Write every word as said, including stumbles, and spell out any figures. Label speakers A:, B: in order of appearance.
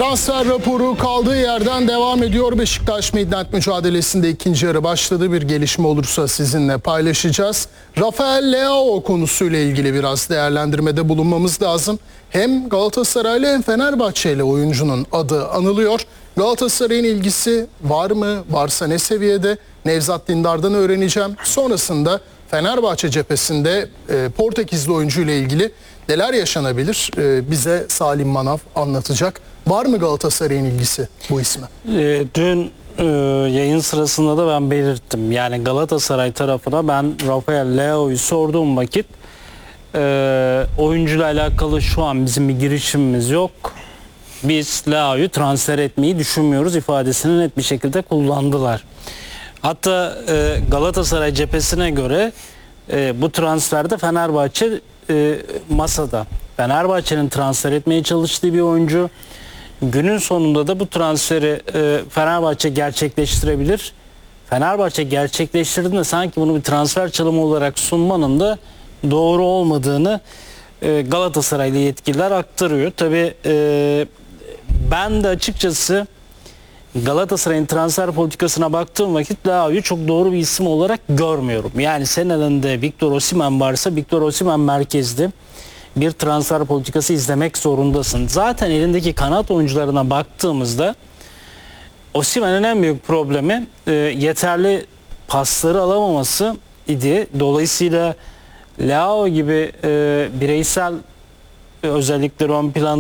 A: Transfer raporu kaldığı yerden devam ediyor. Beşiktaş Midland mücadelesinde ikinci yarı başladı. Bir gelişme olursa sizinle paylaşacağız. Rafael Leao konusuyla ilgili biraz değerlendirmede bulunmamız lazım. Hem Galatasaraylı hem Fenerbahçeli oyuncunun adı anılıyor. Galatasaray'ın ilgisi var mı? Varsa ne seviyede? Nevzat Dindar'dan öğreneceğim. Sonrasında Fenerbahçe cephesinde e, Portekizli oyuncuyla ilgili neler yaşanabilir? E, bize Salim Manav anlatacak. Var mı Galatasaray'ın ilgisi bu isme?
B: E, dün e, yayın sırasında da ben belirttim. Yani Galatasaray tarafına ben Rafael Leao'yu sorduğum vakit e, oyuncuyla alakalı şu an bizim bir girişimimiz yok. Biz Leao'yu transfer etmeyi düşünmüyoruz ifadesini net bir şekilde kullandılar. Hatta e, Galatasaray cephesine göre e, bu transferde Fenerbahçe e, masada. Fenerbahçe'nin transfer etmeye çalıştığı bir oyuncu. Günün sonunda da bu transferi e, Fenerbahçe gerçekleştirebilir. Fenerbahçe gerçekleştirdiğinde sanki bunu bir transfer çalımı olarak sunmanın da doğru olmadığını e, Galatasaraylı yetkililer aktarıyor. Tabii e, ben de açıkçası Galatasaray'ın transfer politikasına baktığım vakit Leao'yu çok doğru bir isim olarak görmüyorum. Yani senin elinde Victor Osimhen varsa Victor Osimhen merkezli bir transfer politikası izlemek zorundasın. Zaten elindeki kanat oyuncularına baktığımızda Osimhen'in en büyük problemi e, yeterli pasları alamaması idi. Dolayısıyla Leao gibi e, bireysel özellikleri ön planda